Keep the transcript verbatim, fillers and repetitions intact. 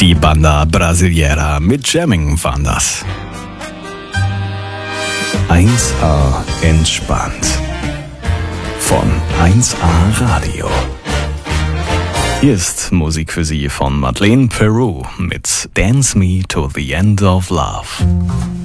Die Banda Brasileira mit Jamming waren das. eins A entspannt. Von eins A Radio. Hier ist Musik für Sie von Madeleine Peru mit Dance Me to the End of Love.